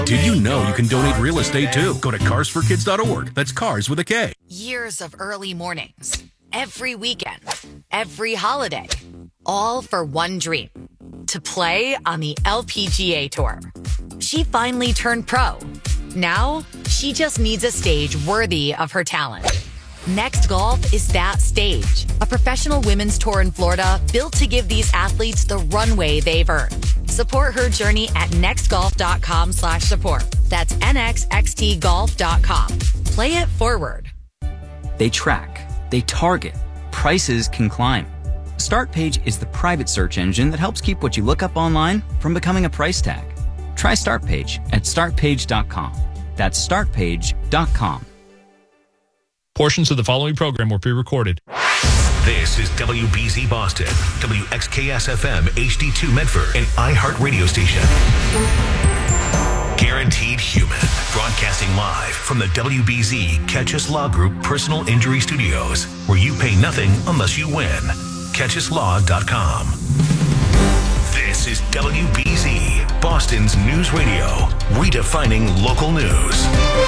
Did you know you can donate real estate too? Go to carsforkids.org. That's cars with a K. Years of early mornings, every weekend, every holiday, all for one dream, to play on the LPGA Tour. She finally turned pro. Now, she just needs a stage worthy of her talent. Next Golf is that stage. A professional women's tour in Florida built to give these athletes the runway they've earned. Support her journey at nextgolf.com/support. That's nxxtgolf.com. Play it forward. They track, they target, prices can climb. StartPage is the private search engine that helps keep what you look up online from becoming a price tag. Try StartPage at startpage.com. That's startpage.com. Portions of the following program were pre-recorded. This is WBZ Boston, WXKS-FM HD2 Medford, and iHeart Radio Station. Guaranteed Human, broadcasting live from the WBZ Catchus Law Group Personal Injury Studios, where you pay nothing unless you win. CatchusLaw.com. This is WBZ, Boston's news radio, redefining local news.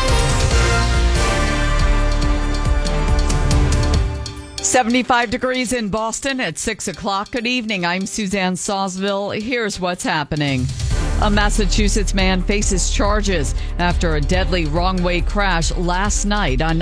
75 degrees in Boston at 6 o'clock. Good evening. I'm Suzanne Sawsville. Here's what's happening. A Massachusetts man faces charges after a deadly wrong-way crash last night on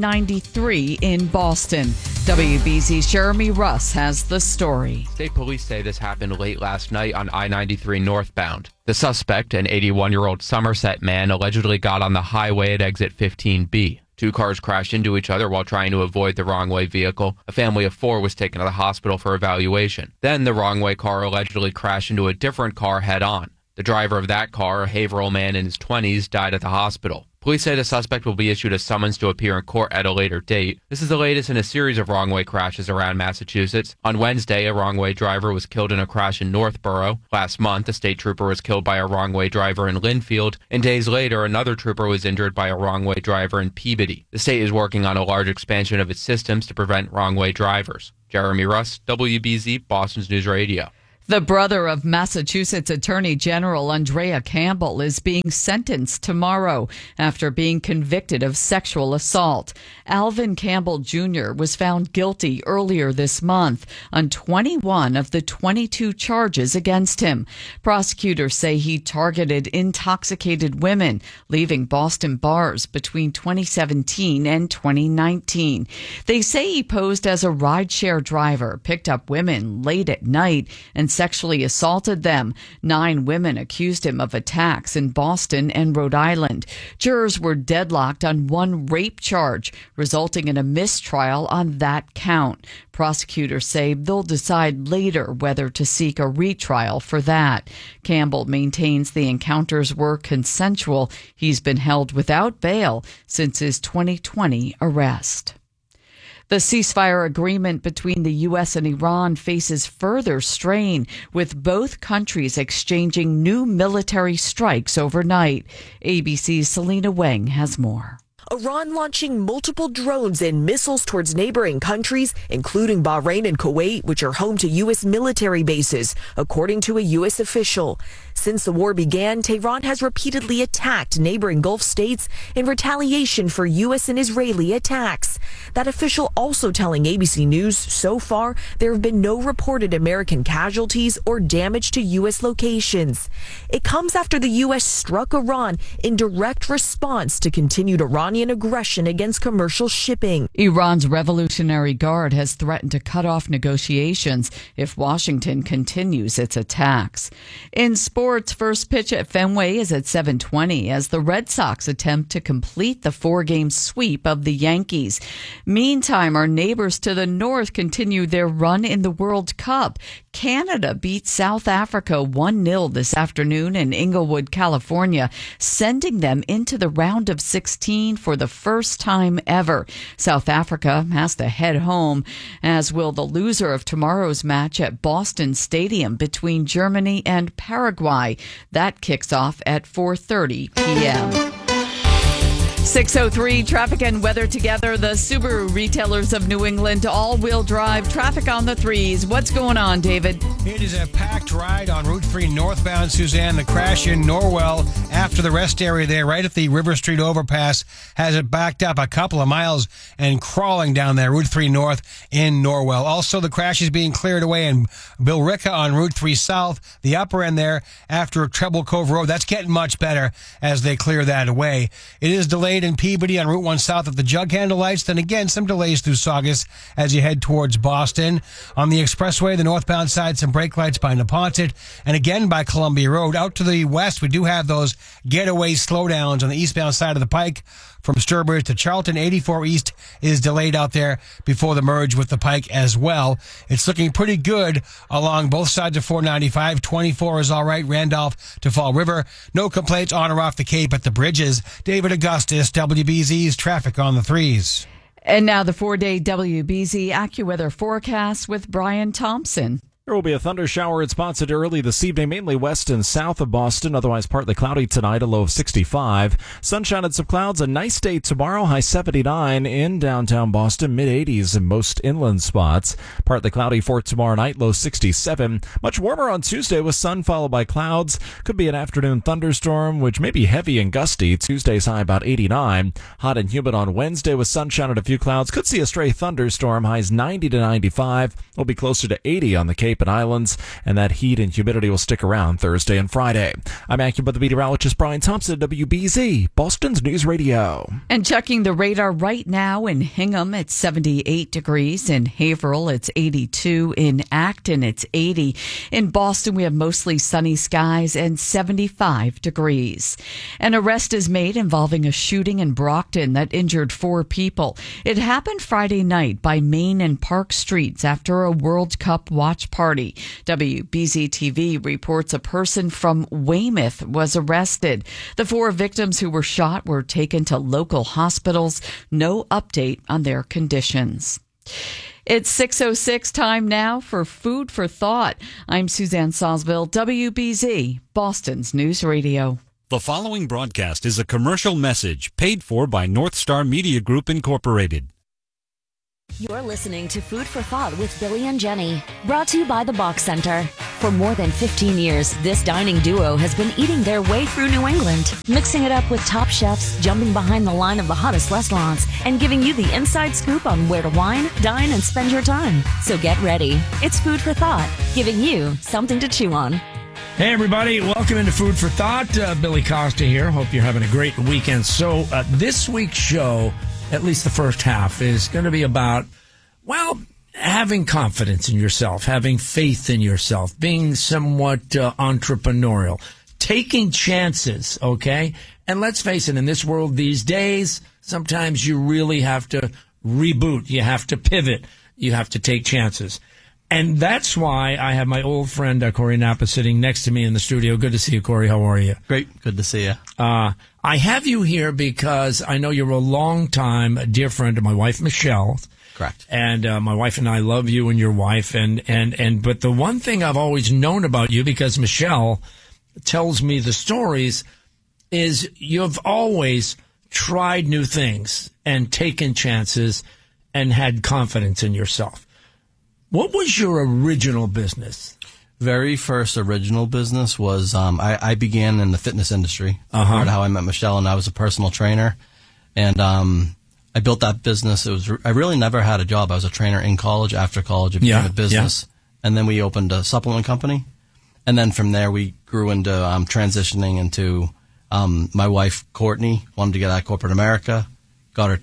I-93 in Boston. WBZ's Jeremy Russ has the story. State police say this happened late last night on I-93 northbound. The suspect, an 81-year-old Somerset man, allegedly got on the highway at exit 15B. Two cars crashed into each other while trying to avoid the wrong-way vehicle. A family of four was taken to the hospital for evaluation. Then the wrong-way car allegedly crashed into a different car head-on. The driver of that car, a Haverhill man in his 20s, died at the hospital. Police say the suspect will be issued a summons to appear in court at a later date. This is the latest in a series of wrong-way crashes around Massachusetts. On Wednesday, a wrong-way driver was killed in a crash in Northborough. Last month, a state trooper was killed by a wrong-way driver in Linfield. And days later, another trooper was injured by a wrong-way driver in Peabody. The state is working on a large expansion of its systems to prevent wrong-way drivers. Jeremy Russ, WBZ, Boston's News Radio. The brother of Massachusetts Attorney General Andrea Campbell is being sentenced tomorrow after being convicted of sexual assault. Alvin Campbell Jr. was found guilty earlier this month on 21 of the 22 charges against him. Prosecutors say he targeted intoxicated women, leaving Boston bars between 2017 and 2019. They say he posed as a rideshare driver, picked up women late at night, and sexually assaulted them. 9 women accused him of attacks in Boston and Rhode Island. Jurors were deadlocked on one rape charge, resulting in a mistrial on that count. Prosecutors say they'll decide later whether to seek a retrial for that. Campbell maintains the encounters were consensual. He's been held without bail since his 2020 arrest. The ceasefire agreement between the U.S. and Iran faces further strain, with both countries exchanging new military strikes overnight. ABC's Selena Wang has more. Iran launching multiple drones and missiles towards neighboring countries, including Bahrain and Kuwait, which are home to U.S. military bases, according to a U.S. official. Since the war began, Tehran has repeatedly attacked neighboring Gulf states in retaliation for U.S. and Israeli attacks. That official also telling ABC News, so far, there have been no reported American casualties or damage to U.S. locations. It comes after the U.S. struck Iran in direct response to continued Iranian aggression against commercial shipping. Iran's Revolutionary Guard has threatened to cut off negotiations if Washington continues its attacks. In sports, first pitch at Fenway is at 7:20 as the Red Sox attempt to complete the 4-game sweep of the Yankees. Meantime, our neighbors to the north continue their run in the World Cup. Canada beat South Africa 1-0 this afternoon in Inglewood, California, sending them into the round of 16 for the first time ever. South Africa has to head home, as will the loser of tomorrow's match at Boston Stadium between Germany and Paraguay. That kicks off at 4:30 p.m. 6:03 traffic and weather together. The Subaru retailers of New England all-wheel drive traffic on the threes. What's going on, David? It is a packed ride on Route 3 northbound, Suzanne. The crash in Norwell after the rest area there, right at the River Street overpass, has it backed up a couple of miles and crawling down there, Route 3 north in Norwell. Also, the crash is being cleared away in Billerica on Route 3 south, the upper end there after Treble Cove Road. That's getting much better as they clear that away. It is delayed in Peabody on Route 1 south of the Jug Handle lights. Then again, some delays through Saugus as you head towards Boston. On the expressway, the northbound side, some brake lights by Neponset. And again by Columbia Road. Out to the west, we do have those getaway slowdowns on the eastbound side of the Pike. From Sturbridge to Charlton, 84 East is delayed out there before the merge with the Pike as well. It's looking pretty good along both sides of 495. 24 is all right. Randolph to Fall River. No complaints on or off the Cape at the bridges. David Augustus, WBZ's traffic on the threes. And now the 4-day WBZ AccuWeather forecast with Brian Thompson. There will be a thunder shower in spots early this evening, mainly west and south of Boston. Otherwise partly cloudy tonight, a low of 65. Sunshine and some clouds. A nice day tomorrow, high 79 in downtown Boston, mid-80s in most inland spots. Partly cloudy for tomorrow night, low 67. Much warmer on Tuesday with sun followed by clouds. Could be an afternoon thunderstorm, which may be heavy and gusty. Tuesday's high about 89. Hot and humid on Wednesday with sunshine and a few clouds. Could see a stray thunderstorm. Highs 90 to 95. Will be closer to 80 on the Cape and Islands, and that heat and humidity will stick around Thursday and Friday. I'm AccuWeather meteorologist Brian Thompson, WBZ, Boston's News Radio. And checking the radar right now in Hingham, it's 78 degrees. In Haverhill, it's 82. In Acton, it's 80. In Boston, we have mostly sunny skies and 75 degrees. An arrest is made involving a shooting in Brockton that injured 4 people. It happened Friday night by Main and Park Streets after a World Cup watch party. WBZ TV reports a person from Weymouth was arrested. The 4 victims who were shot were taken to local hospitals. No update on their conditions. It's 6:06 time now for Food for Thought. I'm Suzanne Salisbury, WBZ, Boston's News Radio. The following broadcast is a commercial message paid for by North Star Media Group, Incorporated. You're listening to Food for Thought with Billy and Jenny, brought to you by the Bach Center. For more than 15 years, this dining duo has been eating their way through New England, mixing it up with top chefs, jumping behind the line of the hottest restaurants, and giving you the inside scoop on where to wine, dine, and spend your time. So get ready. It's Food for Thought, giving you something to chew on. Hey, everybody. Welcome into Food for Thought. Billy Costa here. Hope you're having a great weekend. So this week's show, at least the first half, is going to be about, well, having confidence in yourself, having faith in yourself, being somewhat entrepreneurial, taking chances, okay? And let's face it, in this world these days, sometimes you really have to reboot. You have to pivot. You have to take chances. And that's why I have my old friend, Corey Napa, sitting next to me in the studio. Good to see you, Corey. How are you? Great. Good to see you. I have you here because I know you're a long-time dear friend of my wife, Michelle. Correct. And my wife and I love you and your wife. But the one thing I've always known about you, because Michelle tells me the stories, is you've always tried new things and taken chances and had confidence in yourself. What was your original business? Very first original business was I began in the fitness industry. Part of how I met Michelle, and I was a personal trainer. And I built that business. I really never had a job. I was a trainer in college. After college, it became a business. Yeah. And then we opened a supplement company. And then from there, we grew into transitioning into my wife, Courtney, wanted to get out of corporate America, got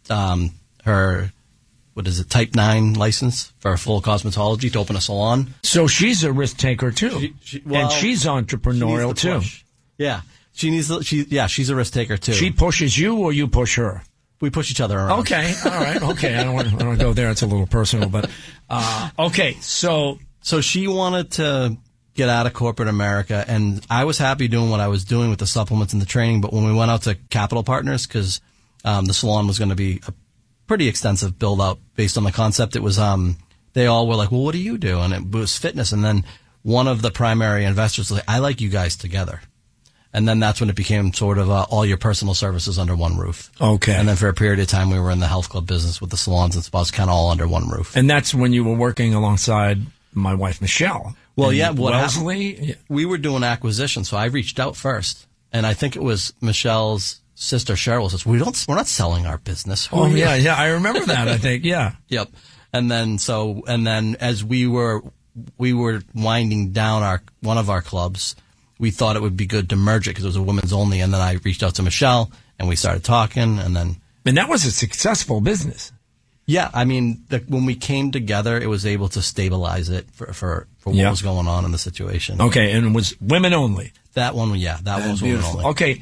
her Type 9 license for full cosmetology to open a salon. So she's a risk taker too, and she's entrepreneurial too. Yeah, she's a risk taker too. She pushes you, or you push her? We push each other around. Okay, all right, okay. I don't want to go there. It's a little personal, but okay. So she wanted to get out of corporate America, and I was happy doing what I was doing with the supplements and the training. But when we went out to Capital Partners, because the salon was going to be a pretty extensive build out based on the concept. It was, they all were like, well, what do you do? And it was fitness. And then one of the primary investors was like, I like you guys together. And then that's when it became sort of all your personal services under one roof. Okay. And then for a period of time, we were in the health club business with the salons and spas, kind of all under one roof. And that's when you were working alongside my wife, Michelle. Well, and yeah. Wellesley? We were doing acquisition, so I reached out first. And I think it was Michelle's sister, Cheryl, says, we're not selling our business. Oh, yeah. I remember that, I think. Yeah. Yep. And then as we were winding down one of our clubs, we thought it would be good to merge it because it was a women's only. And then I reached out to Michelle and we started talking. And that was a successful business. Yeah. I mean, when we came together, it was able to stabilize it for what was going on in the situation. Okay. And it was women only. That one, yeah. That one was women only. Okay.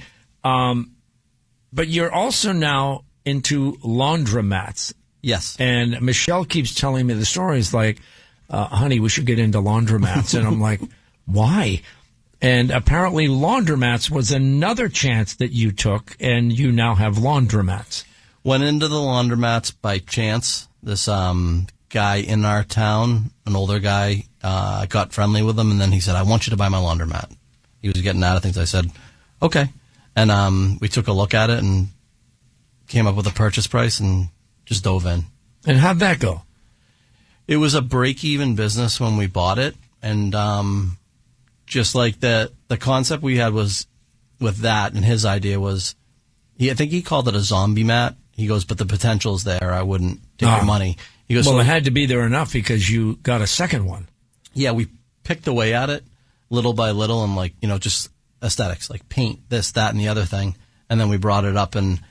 But you're also now into laundromats. Yes. And Michelle keeps telling me the stories like, honey, we should get into laundromats. And I'm like, why? And apparently laundromats was another chance that you took, and you now have laundromats. Went into the laundromats by chance. This guy in our town, an older guy, got friendly with him, and then he said, I want you to buy my laundromat. He was getting out of things. I said, okay. And we took a look at it and came up with a purchase price and just dove in. And how'd that go? It was a break-even business when we bought it, and just like the concept we had was with that, and his idea was, I think he called it a zombie mat. He goes, but the potential's there. I wouldn't take your money. He goes, well, it had to be there enough because you got a second one. Yeah, we picked away at it little by little, and just aesthetics, like paint, this, that, and the other thing, and then we brought it up, and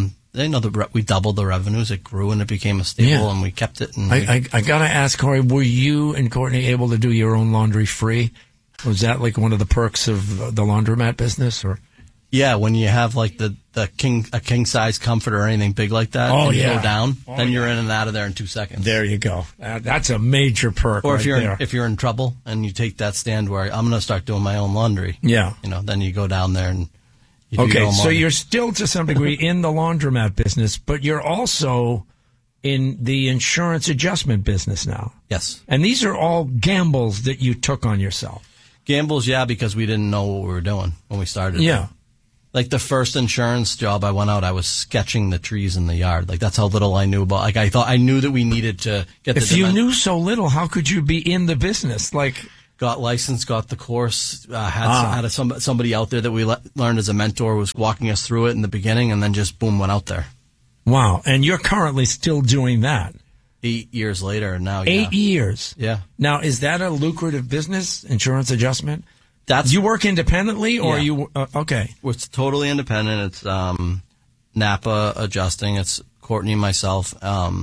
we doubled the revenues. It grew, and it became a staple, and we kept it. And I gotta ask, Corey, were you and Courtney able to do your own laundry free? Was that like one of the perks of the laundromat business, or? Yeah, when you have like a king size comfort or anything big like that, and you go down, then you're in and out of there in 2 seconds. There you go. That's a major perk. Or if if you're in trouble and you take that stand where I'm going to start doing my own laundry. Yeah. Then you go down there and you do your okay. own So laundry. you're still to some degree in the laundromat business, but you're also in the insurance adjustment business now. Yes. And these are all gambles that you took on yourself. Gambles, yeah, because we didn't know what we were doing when we started. Yeah. Like the first insurance job I went out, I was sketching the trees in the yard. Like that's how little I knew about. Like I knew that we needed to get. If you knew so little, how could you be in the business? Like, got licensed, got the course, had somebody out there that we learned as a mentor was walking us through it in the beginning, and then just boom, went out there. Wow! And you're currently still doing that. 8 years later now. 8 years. Yeah. Now, is that a lucrative business, insurance adjustment? You work independently, or yeah. you okay? It's totally independent. It's Napa Adjusting. It's Courtney and myself.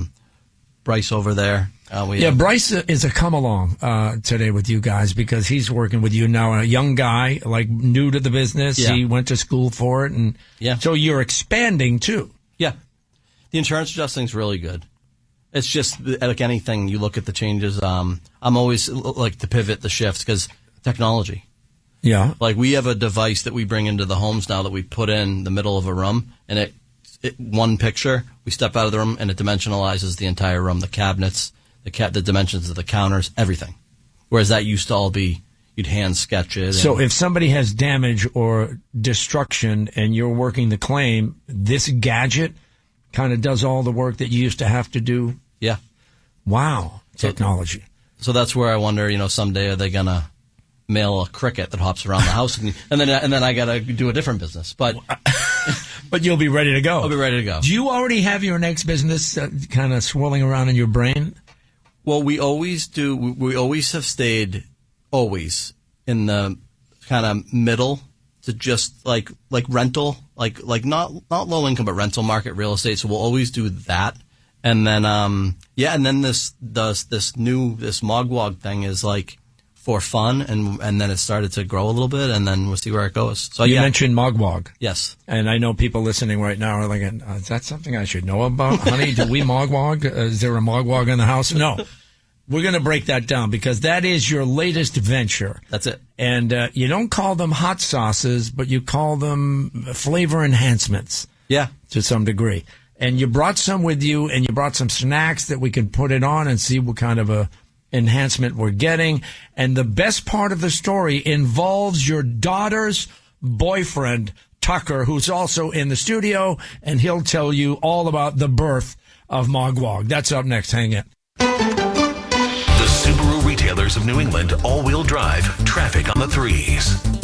Bryce over there. Bryce is a come along today with you guys because he's working with you now. A young guy, like new to the business. Yeah. He went to school for it, and so you're expanding too. Yeah, the insurance adjusting is really good. It's just like anything. You look at the changes. I'm always like to pivot the shifts because technology. Yeah. Like we have a device that we bring into the homes now that we put in the middle of a room, and it one picture, we step out of the room and it dimensionalizes the entire room, the cabinets, the dimensions of the counters, everything. Whereas that used to all be, you'd hand sketch it. So if somebody has damage or destruction and you're working the claim, this gadget kind of does all the work that you used to have to do? Yeah. Wow. Technology. So that's where I wonder, someday are they going to mail a cricket that hops around the house and then I got to do a different business. But but you'll be ready to go. I'll be ready to go. Do you already have your next business kind of swirling around in your brain? Well, we always do. We always have stayed always in the kind of middle to just like rental, like not low income, but rental market real estate. So we'll always do that. And then, and then this Mogwog thing is like for fun, and then it started to grow a little bit, and then we'll see where it goes. So you mentioned Mogwog. Yes. And I know people listening right now are like, is that something I should know about? Honey, do we Mogwog? Is there a Mogwog in the house? No. We're going to break that down because that is your latest venture. That's it. And you don't call them hot sauces, but you call them flavor enhancements. Yeah. To some degree. And you brought some with you, and you brought some snacks that we can put it on and see what kind of a enhancement we're getting. And the best part of the story involves your daughter's boyfriend, Tucker, who's also in the studio, and he'll tell you all about the birth of Mogwog. That's up next. Hang it. The Subaru retailers of New England all-wheel drive traffic on the threes.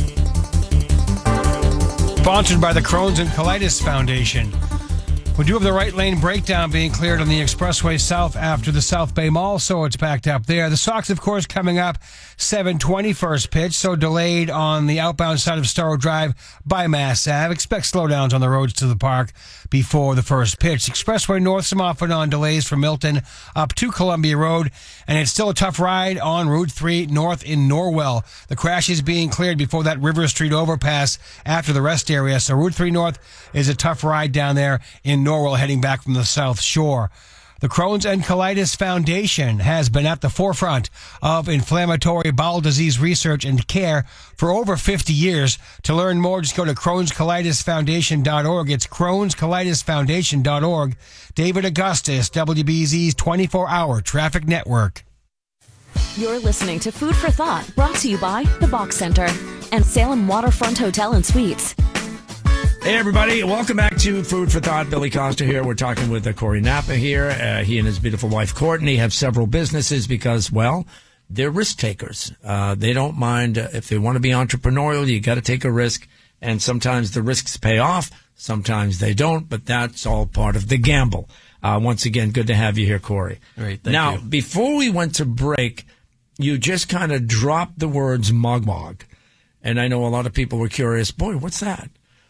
Sponsored by the Crohn's and Colitis Foundation. We do have the right lane breakdown being cleared on the expressway south after the South Bay Mall, so it's backed up there. The Sox, of course, coming up 7:20 first pitch, so delayed on the outbound side of Starro Drive by Mass Ave. Expect slowdowns on the roads to the park before the first pitch. Expressway north, some off and on delays from Milton up to Columbia Road, and it's still a tough ride on Route 3 north in Norwell. The crash is being cleared before that River Street overpass after the rest area, so Route 3 north is a tough ride down there in Norwell heading back from the South Shore. The Crohn's and Colitis Foundation has been at the forefront of inflammatory bowel disease research and care for over 50 years. To learn more, just go to Crohn'sColitisFoundation.org. It's Crohn'sColitisFoundation.org. David Augustus, WBZ's 24-hour traffic network. You're listening to Food for Thought, brought to you by The Box Center and Salem Waterfront Hotel and Suites. Hey, everybody. Welcome back to Food for Thought. Billy Costa here. We're talking with Corey Napa here. He and his beautiful wife, Courtney, have several businesses because, well, they're risk takers. They don't mind if they want to be entrepreneurial, you got to take a risk. And sometimes the risks pay off. Sometimes they don't, but that's all part of the gamble. Once again, good to have you here, Corey. Great. Thank now, you. before we went to break, you just kind of dropped the words Mogwog. And I know a lot of people were curious, boy, what's that?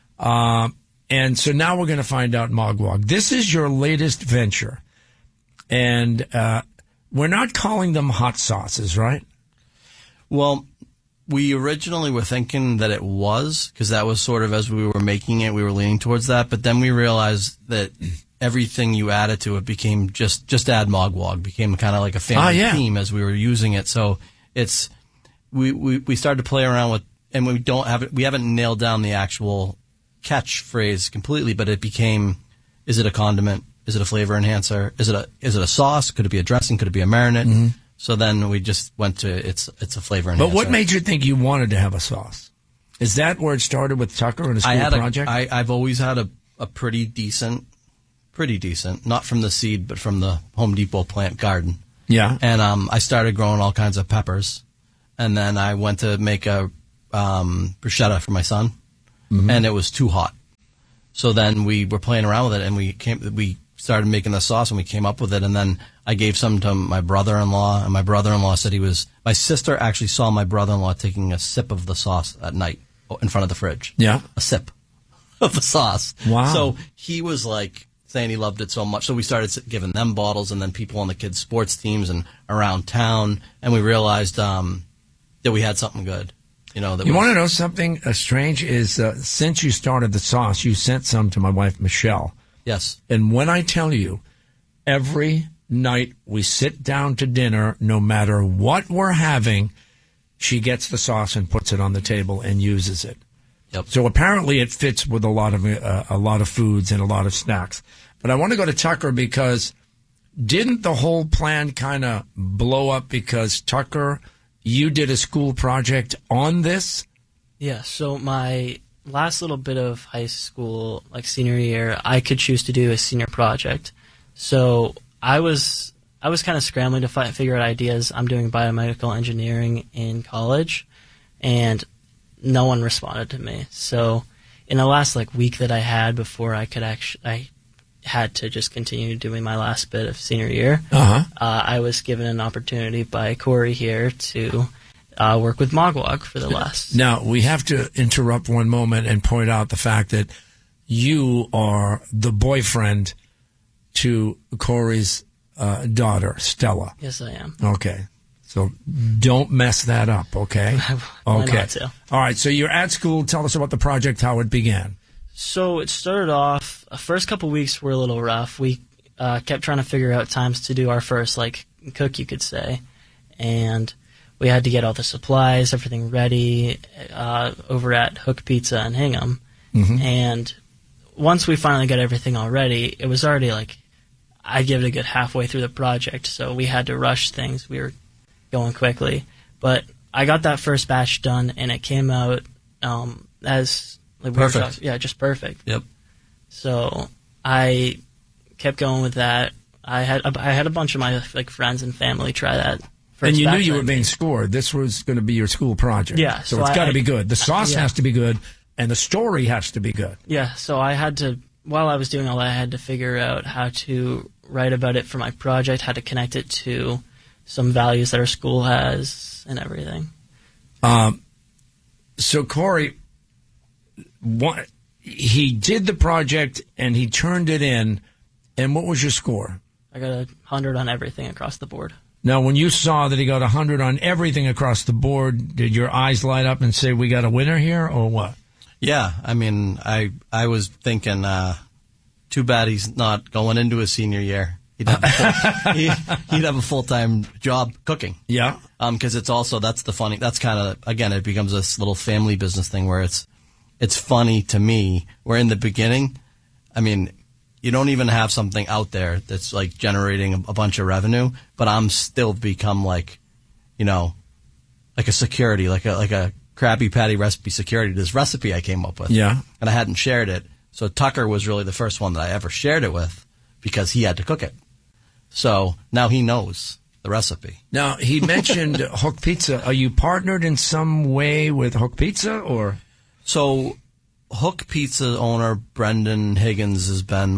And so now we're going to find out Mogwog. This is your latest venture. And we're not calling them hot sauces, right? Well, we originally were thinking that it was, because that was sort of as we were making it, we were leaning towards that. But then we realized that everything you added to it became just add Mogwog, became kind of like a family theme as we were using it. So it's we started to play around with, and we haven't nailed down the actual catchphrase completely, but it became, is it a condiment? Is it a flavor enhancer? Is it a sauce? Could it be a dressing? Could it be a marinade? Mm-hmm. So then we just went to it's a flavor enhancer. But what made you think you wanted to have a sauce? Is that where it started with Tucker and a school project? I've always had a pretty decent, not from the seed, but from the Home Depot plant garden. Yeah. And I started growing all kinds of peppers. And then I went to make a bruschetta for my son. Mm-hmm. And it was too hot. So then we were playing around with it, and we started making the sauce, and we came up with it. And then I gave some to my brother-in-law, and my brother-in-law said my sister actually saw my brother-in-law taking a sip of the sauce at night in front of the fridge. Yeah. A sip of the sauce. Wow. So he was like saying he loved it so much. So we started giving them bottles, and then people on the kids' sports teams and around town, and we realized that we had something good. You want to know something strange is since you started the sauce, you sent some to my wife, Michelle. Yes. And when I tell you, every night we sit down to dinner, no matter what we're having, she gets the sauce and puts it on the table and uses it. Yep. So apparently it fits with a lot of foods and a lot of snacks. But I want to go to Tucker because didn't the whole plan kind of blow up because Tucker, you did a school project on this? Yeah, so my last little bit of high school, like senior year, I could choose to do a senior project. So I was kind of scrambling to figure out ideas. I'm doing biomedical engineering in college, and no one responded to me. So in the last week that I had before I could I had to just continue doing my last bit of senior year. I was given an opportunity by Corey here to work with Mogwog for the last. Now, we have to interrupt one moment and point out the fact that you are the boyfriend to Corey's daughter, Stella. Yes, I am. Okay. So don't mess that up, okay? Why not to? All right, so you're at school. Tell us about the project, how it began. So it started off, the first couple weeks were a little rough. We kept trying to figure out times to do our first, cook, you could say. And we had to get all the supplies, everything ready over at Hook Pizza in Hingham. Mm-hmm. And once we finally got everything all ready, it was already, I'd give it a good halfway through the project. So we had to rush things. We were going quickly. But I got that first batch done, and it came out... as like we Perfect. were talking, yeah, just perfect. Yep. So I kept going with that. I had a bunch of my like friends and family try that. And you knew you were being scored. This was going to be your school project. Yeah. So it's got to be good. The sauce yeah. has to be good, and the story has to be good. Yeah. So I had to, while I was doing all that, I had to figure out how to write about it for my project, how to connect it to some values that our school has, and everything. So Corey, he did the project and he turned it in. And what was your score? I got 100 on everything across the board. Now, when you saw that he got 100 on everything across the board, did your eyes light up and say, we got a winner here, or what? Yeah, I mean, I was thinking, too bad he's not going into his senior year. He'd have a full-time job cooking. Yeah. Because it's also, that's kind of, again, it becomes this little family business thing where it's funny to me, where in the beginning, I mean, you don't even have something out there that's like generating a bunch of revenue, but I'm still become like, you know, like a security, like a Krabby Patty recipe security, this recipe I came up with. Yeah. And I hadn't shared it. So Tucker was really the first one that I ever shared it with because he had to cook it. So now he knows the recipe. Now, he mentioned Hook Pizza. Are you partnered in some way with Hook Pizza, or? So Hook Pizza owner Brendan Higgins has been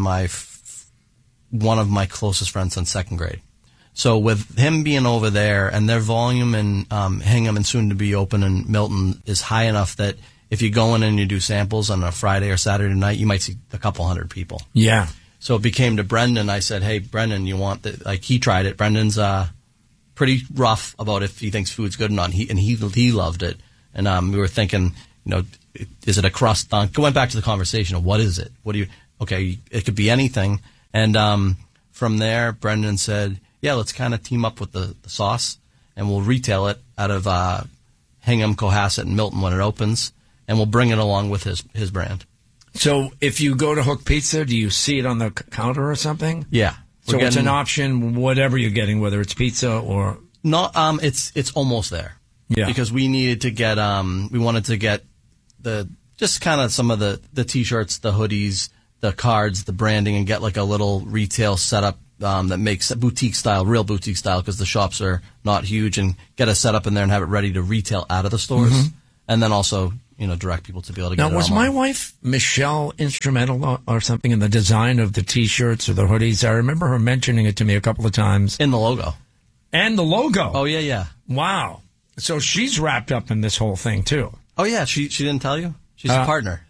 one of my closest friends since second grade. So with him being over there and their volume in Hingham and soon to be open in Milton is high enough that if you go in and you do samples on a Friday or Saturday night, you might see a couple hundred people. Yeah. So it became to Brendan. I said, hey, Brendan, you want the, like, he tried it. Brendan's pretty rough about if he thinks food's good or not. And he loved it. And we were thinking, you know, is it a crust? Going back to the conversation of what is it? Okay, it could be anything. And from there, Brendan said, yeah, let's kind of team up with the sauce and we'll retail it out of Hingham, Cohasset, and Milton when it opens. And we'll bring it along with his brand. So if you go to Hook Pizza, do you see it on the counter or something? Yeah. So it's an option, whatever you're getting, whether it's pizza or... No, it's almost there. Yeah. Because we needed to get, we wanted to get just kind of some of the T-shirts, the hoodies, the cards, the branding, and get like a little retail setup that makes boutique style, real boutique style, because the shops are not huge, and get a setup in there and have it ready to retail out of the stores. Mm-hmm. And then also, you know, direct people to be able to get it. Now, was my wife, Michelle, instrumental or something in the design of the T-shirts or the hoodies? I remember her mentioning it to me a couple of times. In the logo. And the logo. Oh, yeah, yeah. Wow. So she's wrapped up in this whole thing, too. Oh, yeah. She didn't tell you? She's a partner.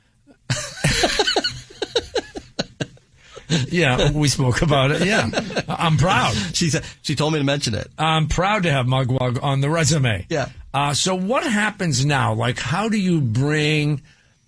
Yeah, we spoke about it. Yeah. I'm proud. She told me to mention it. I'm proud to have Mugwog on the resume. Yeah. So what happens now? Like, how do you bring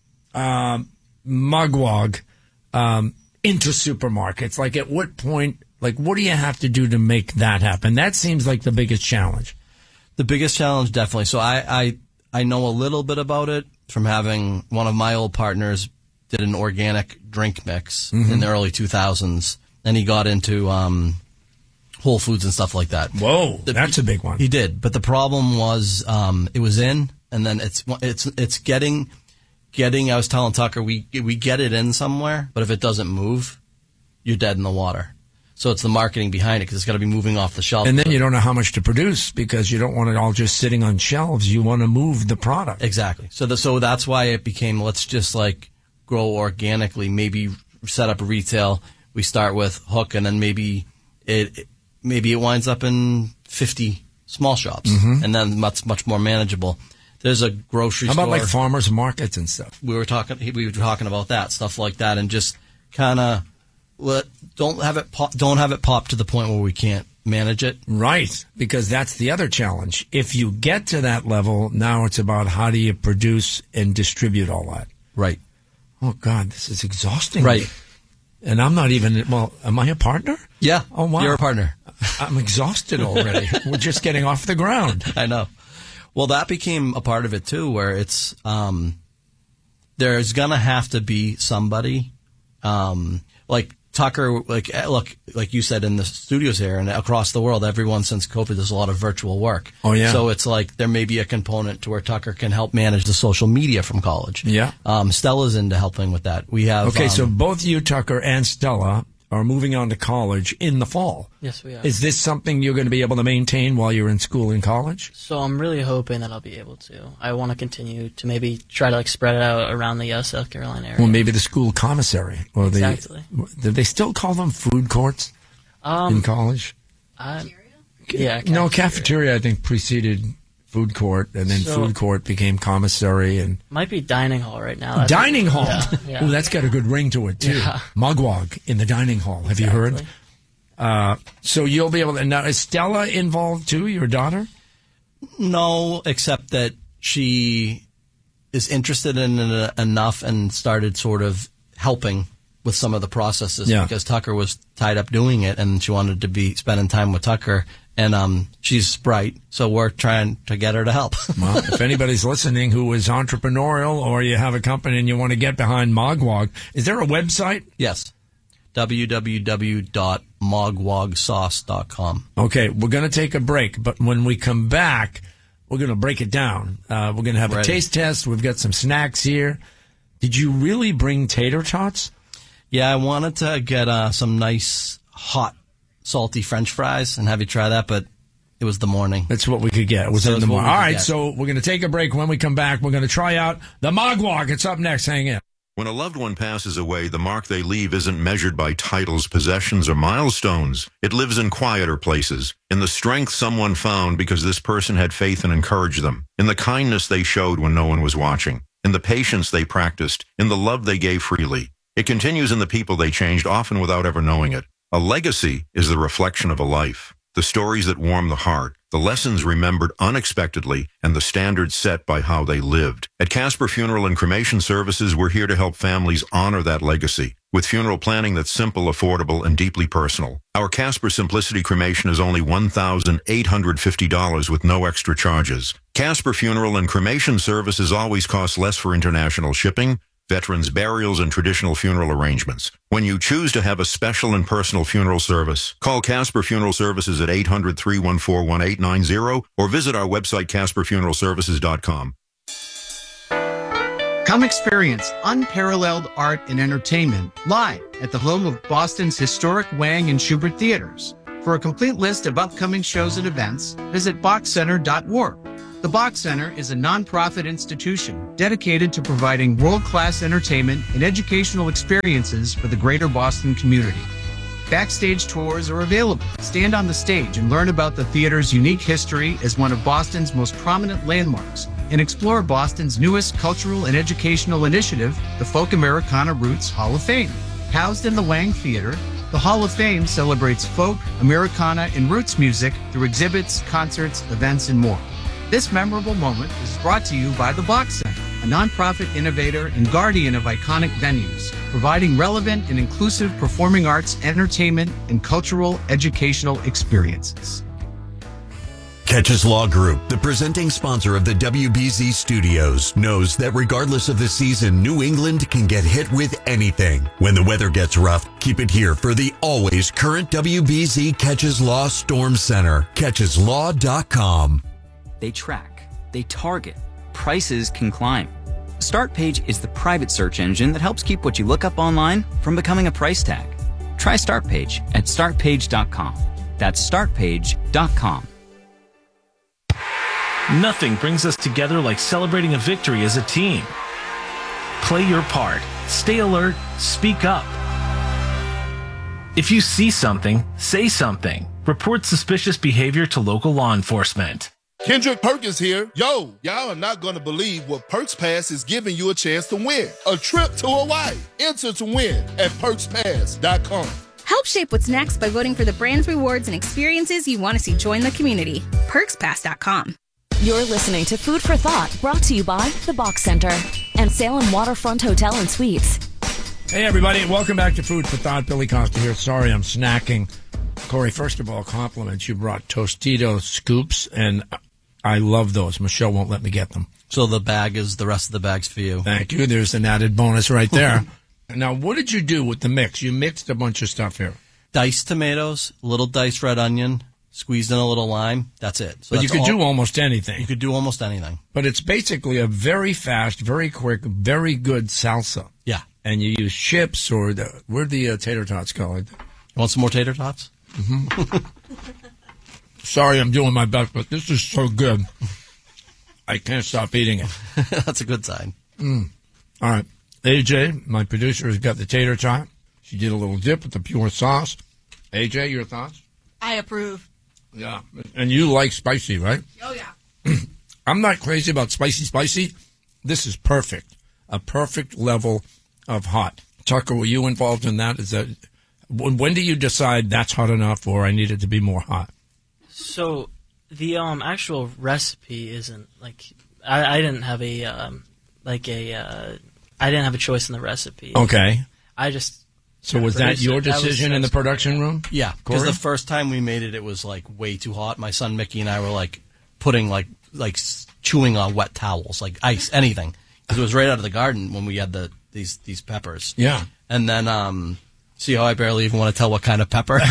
Mugwog into supermarkets? Like, at what point, like, what do you have to do to make that happen? That seems like the biggest challenge. The biggest challenge, definitely. So I know a little bit about it from having one of my old partners did an organic drink mix in the early 2000s, and he got into Whole Foods and stuff like that. Whoa, that's a big one. He did, but the problem was it was in, and then it's getting. I was telling Tucker, we get it in somewhere, but if it doesn't move, you're dead in the water. So it's the marketing behind it, because it's got to be moving off the shelf. And then you don't know how much to produce, because you don't want it all just sitting on shelves. You want to move the product. Exactly. So that's why it became, let's just like grow organically, maybe set up a retail. We start with Hook, and then maybe it winds up in 50 small shops, and then much more manageable. There's a grocery store. How about like farmers markets and stuff? We were talking about that, stuff like that, and just kind of don't have it pop to the point where we can't manage it. Right, because that's the other challenge. If you get to that level, now it's about how do you produce and distribute all that. Right. Oh, God, this is exhausting. Right. And I'm not even, am I a partner? Yeah. Oh, wow. You're a partner. I'm exhausted already. We're just getting off the ground. I know. Well, that became a part of it, too, where it's, there's going to have to be somebody, like Tucker, like you said in the studios here and across the world, everyone since COVID does a lot of virtual work. Oh, yeah. So it's like there may be a component to where Tucker can help manage the social media from college. Yeah. Stella's into helping with that. We have. Okay, so both you, Tucker, and Stella are moving on to college in the fall. Yes, we are. Is this something you're going to be able to maintain while you're in school in college? So I'm really hoping that I'll be able to. I want to continue to maybe try to spread it out around the South Carolina area. Well, maybe the school commissary or exactly. Do they still call them food courts in college? Yeah. No, cafeteria I think preceded food court, and then food court became commissary, and might be dining hall right now. Dining hall. Yeah. Ooh, that's got a good ring to it too. Yeah. Mugwog in the dining hall. Have you heard? So you'll be able to. Now, is Stella involved too? Your daughter? No, except that she is interested in it enough and started sort of helping with some of the processes because Tucker was tied up doing it, and she wanted to be spending time with Tucker. And she's bright, so we're trying to get her to help. Well, if anybody's listening who is entrepreneurial or you have a company and you want to get behind Mogwog, is there a website? Yes. www.mogwogsauce.com. Okay, we're going to take a break, but when we come back, we're going to break it down. We're going to have a taste test. We've got some snacks here. Did you really bring tater tots? Yeah, I wanted to get some nice, hot, salty French fries and have you try that, but it was the morning. That's what we could get. It was in the morning. All right, so we're going to take a break. When we come back, we're going to try out the Mogwog. It's up next. Hang in. When a loved one passes away, the mark they leave isn't measured by titles, possessions, or milestones. It lives in quieter places, in the strength someone found because this person had faith and encouraged them, in the kindness they showed when no one was watching, in the patience they practiced, in the love they gave freely. It continues in the people they changed, often without ever knowing it. A legacy is the reflection of a life, the stories that warm the heart, the lessons remembered unexpectedly, and the standards set by how they lived. At Casper Funeral and Cremation Services, we're here to help families honor that legacy with funeral planning that's simple, affordable, and deeply personal. Our Casper Simplicity Cremation is only $1,850 with no extra charges. Casper Funeral and Cremation Services always cost less for international shipping, veterans' burials, and traditional funeral arrangements. When you choose to have a special and personal funeral service, call Casper Funeral Services at 800-314-1890 or visit our website, CasperFuneralServices.com. Come experience unparalleled art and entertainment live at the home of Boston's historic Wang and Schubert theaters. For a complete list of upcoming shows and events, visit boxcenter.org. The Box Center is a nonprofit institution dedicated to providing world-class entertainment and educational experiences for the greater Boston community. Backstage tours are available. Stand on the stage and learn about the theater's unique history as one of Boston's most prominent landmarks, and explore Boston's newest cultural and educational initiative, the Folk Americana Roots Hall of Fame. Housed in the Wang Theater, the Hall of Fame celebrates folk, Americana, and roots music through exhibits, concerts, events, and more. This memorable moment is brought to you by the Box Center, a nonprofit innovator and guardian of iconic venues, providing relevant and inclusive performing arts, entertainment, and cultural educational experiences. Catches Law Group, the presenting sponsor of the WBZ Studios, knows that regardless of the season, New England can get hit with anything. When the weather gets rough, keep it here for the always current WBZ Catches Law Storm Center. CatchesLaw.com. They track, they target, prices can climb. StartPage is the private search engine that helps keep what you look up online from becoming a price tag. Try StartPage at startpage.com. That's startpage.com. Nothing brings us together like celebrating a victory as a team. Play your part. Stay alert. Speak up. If you see something, say something. Report suspicious behavior to local law enforcement. Kendrick Perkins here. Yo, y'all are not going to believe what Perks Pass is giving you a chance to win. A trip to Hawaii. Enter to win at PerksPass.com. Help shape what's next by voting for the brands, rewards, and experiences you want to see join the community. PerksPass.com. You're listening to Food for Thought, brought to you by The Box Center and Salem Waterfront Hotel and Suites. Hey, everybody. Welcome back to Food for Thought. Billy Costa here. Sorry, I'm snacking. Corey, first of all, compliments. You brought Tostito scoops, and I love those. Michelle won't let me get them. So the rest of the bag's for you. Thank you. There's an added bonus right there. Now, what did you do with the mix? You mixed a bunch of stuff here. Diced tomatoes, a little diced red onion, squeezed in a little lime. That's it. So but you could do almost anything. You could do almost anything. But it's basically a very fast, very quick, very good salsa. Yeah. And you use chips or where the tater tots called? You want some more tater tots? Mm-hmm. Sorry, I'm doing my best, but this is so good. I can't stop eating it. That's a good sign. All right. AJ, my producer, has got the tater tot. She did a little dip with the pure sauce. AJ, your thoughts? I approve. Yeah. And you like spicy, right? Oh, yeah. I'm not crazy about spicy. This is perfect. A perfect level of hot. Tucker, were you involved in that? Is that when do you decide that's hot enough or I need it to be more hot? So the actual recipe isn't like I didn't have a I didn't have a choice in the recipe. Okay. I just So was that your decision in the production room? Yeah, because the first time we made it, it was like way too hot. My son Mickey and I were like putting like chewing on wet towels, like ice, anything, because it was right out of the garden when we had these peppers. Yeah, and then see how I barely even want to tell what kind of pepper.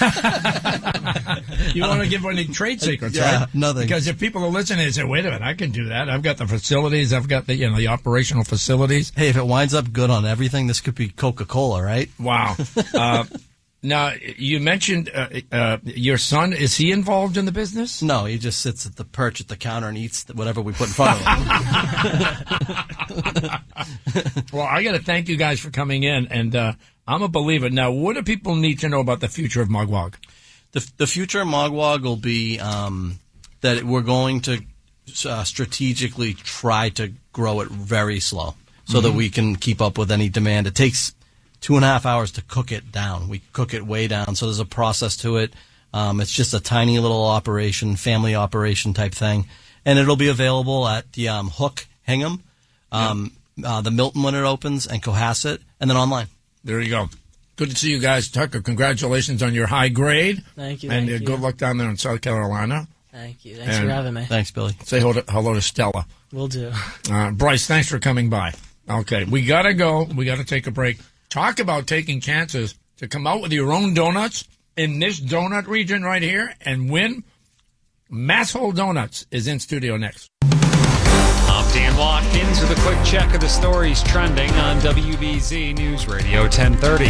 You want to give any trade secrets, yeah, right? Nothing. Because if people are listening and say, "Wait a minute, I can do that. I've got the facilities. I've got the the operational facilities." Hey, if it winds up good on everything, this could be Coca-Cola, right? Wow. Now, you mentioned your son. Is he involved in the business? No, he just sits at the perch at the counter and eats whatever we put in front of him. Well, I got to thank you guys for coming in, and I'm a believer. Now, what do people need to know about the future of Mogwog? The future of Mogwog will be that we're going to strategically try to grow it very slow so that we can keep up with any demand. It takes 2.5 hours to cook it down. We cook it way down, so there's a process to it. It's just a tiny little operation, family operation type thing. And it'll be available at the Hook, Hingham, the Milton when it opens, and Cohasset, and then online. There you go. Good to see you guys. Tucker, congratulations on your high grade. Thank you. And thank you. good luck down there in South Carolina. Thank you. Thanks for having me. Thanks, Billy. Say hello to Stella. Will do. Bryce, thanks for coming by. Okay, we got to go. We got to take a break. Talk about taking chances to come out with your own donuts in this donut region right here and win. Masshole Donuts is in studio next. I'm Dan Watkins with a quick check of the stories trending on WBZ News Radio 1030.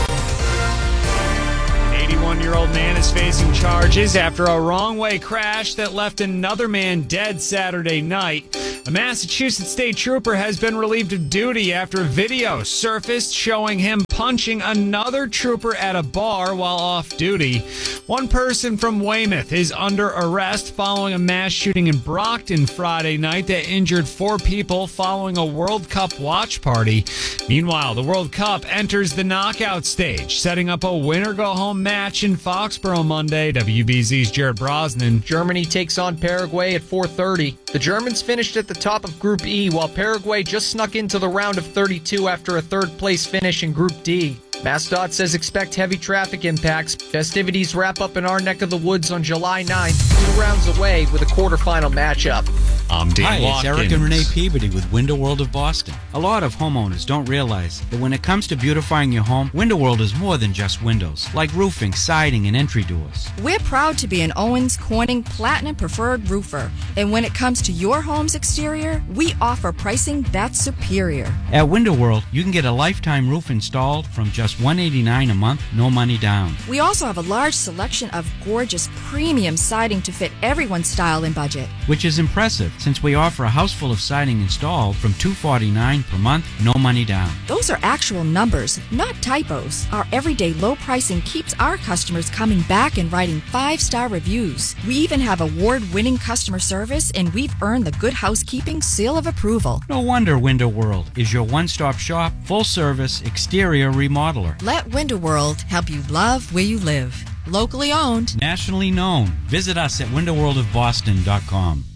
An 81-year-old man is facing charges after a wrong-way crash that left another man dead Saturday night. A Massachusetts state trooper has been relieved of duty after a video surfaced showing him punching another trooper at a bar while off duty. One person from Weymouth is under arrest following a mass shooting in Brockton Friday night that injured 4 people following a World Cup watch party. Meanwhile, the World Cup enters the knockout stage, setting up a winner-go-home match in Foxborough Monday. WBZ's Jared Brosnan. Germany takes on Paraguay at 4:30. The Germans finished at the top of Group E, while Paraguay just snuck into the round of 32 after a third-place finish in Group D. MassDOT says expect heavy traffic impacts. Festivities wrap up in our neck of the woods on July 9th, 2 rounds away with a quarterfinal matchup. I'm Dan Hi, Watkins. it's Eric and Renee Peabody with Window World of Boston. A lot of homeowners don't realize that when it comes to beautifying your home, Window World is more than just windows, like roofing, siding, and entry doors. We're proud to be an Owens Corning Platinum Preferred Roofer. And when it comes to your home's exterior, we offer pricing that's superior. At Window World, you can get a lifetime roof installed from just $189 a month, no money down. We also have a large selection of gorgeous premium siding to fit everyone's style and budget. Which is impressive, since we offer a house full of siding installed from $249 per month, no money down. Those are actual numbers, not typos. Our everyday low pricing keeps our customers coming back and writing 5-star reviews. We even have award-winning customer service, and we've earned the Good Housekeeping seal of approval. No wonder Window World is your one-stop shop, full-service exterior remodeler. Let Window World help you love where you live. Locally owned. Nationally known. Visit us at windowworldofboston.com.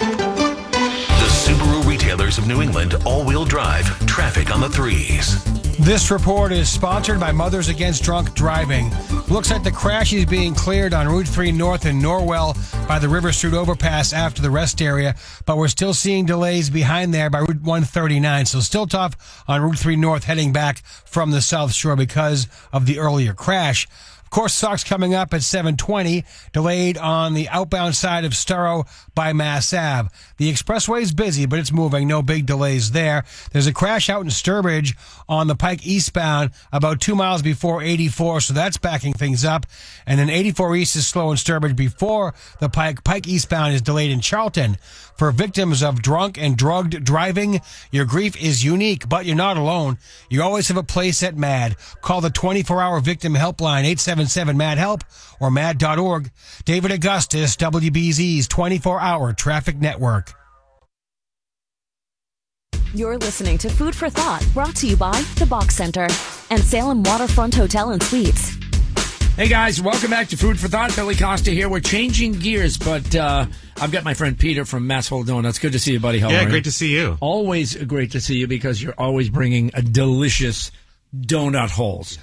The Subaru retailers of New England all-wheel drive traffic on the 3s. This report is sponsored by Mothers Against Drunk Driving. Looks like the crash is being cleared on Route 3 North in Norwell by the River Street overpass after the rest area, but we're still seeing delays behind there by Route 139, so still tough on Route 3 North heading back from the South Shore because of the earlier crash. Of course, Sox coming up at 7:20, delayed on the outbound side of Storrow by Mass Ave. The expressway is busy, but it's moving. No big delays there. There's a crash out in Sturbridge on the Pike eastbound about 2 miles before 84, so that's backing things up. And then 84 East is slow in Sturbridge before the Pike. Pike eastbound is delayed in Charlton. For victims of drunk and drugged driving, your grief is unique, but you're not alone. You always have a place at MAD. Call the 24-hour victim helpline, 877-MAD-HELP, or MAD.org. David Augustus, WBZ's 24-hour traffic network. You're listening to Food for Thought, brought to you by The Box Center and Salem Waterfront Hotel and Suites. Hey guys, welcome back to Food for Thought. Billy Costa here. We're changing gears, but I've got my friend Peter from Mass Hole Donuts. Good to see you, buddy. How are you? Great to see you. Always great to see you because you're always bringing a delicious donut holes.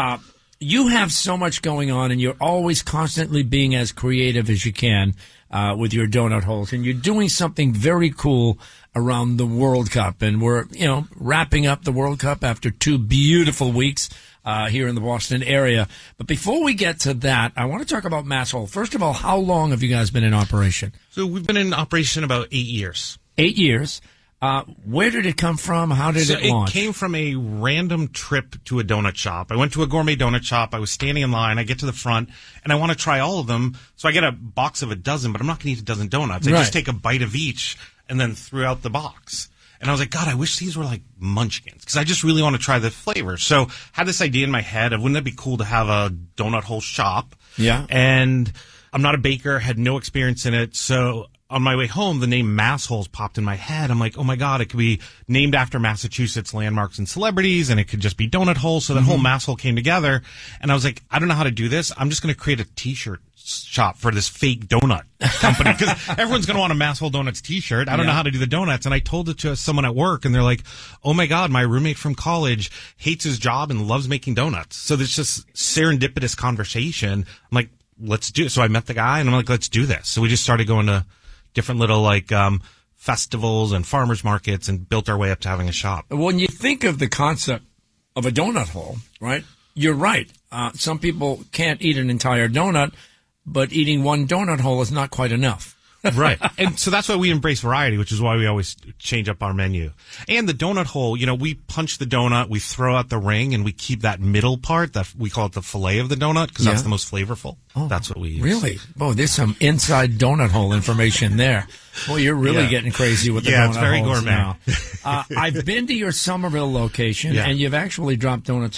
You have so much going on, and you're always constantly being as creative as you can with your donut holes. And you're doing something very cool around the World Cup. And we're, wrapping up the World Cup after 2 beautiful weeks here in the Boston area. But before we get to that, I want to talk about Mass Hole. First of all, how long have you guys been in operation? So we've been in operation about 8 years. 8 years. Where did it come from? How did it launch? It came from a random trip to a donut shop. I went to a gourmet donut shop. I was standing in line. I get to the front, and I want to try all of them. So I get a box of a dozen, but I'm not going to eat a dozen donuts. I just take a bite of each and then threw out the box. And I was like, God, I wish these were like munchkins, because I just really want to try the flavor. So I had this idea in my head of, wouldn't it be cool to have a donut hole shop? Yeah. And I'm not a baker, had no experience in it. So on my way home, the name Mass Holes popped in my head. I'm like, oh my God, it could be named after Massachusetts landmarks and celebrities, and it could just be donut holes. So that whole Mass Hole came together. And I was like, I don't know how to do this. I'm just going to create a t-shirt shop for this fake donut company, because everyone's going to want a Mass Hole Donuts t-shirt. I don't know how to do the donuts. And I told it to someone at work, and they're like, oh my God, my roommate from college hates his job and loves making donuts. So there's just serendipitous conversation. I'm like, let's do it. So I met the guy, and I'm like, let's do this. So we just started going to different little festivals and farmers markets and built our way up to having a shop. When you think of the concept of a donut hole, right, you're right. Some people can't eat an entire donut, but eating one donut hole is not quite enough. Right. And so that's why we embrace variety, which is why we always change up our menu. And the donut hole, we punch the donut, we throw out the ring, and we keep that middle part, that we call it the fillet of the donut, because that's the most flavorful. Oh, that's what we use. Really? Oh, there's some inside donut hole information there. Well, you're really getting crazy with the donut holes. Yeah, it's very gourmet now. I've been to your Somerville location, and you've actually dropped donuts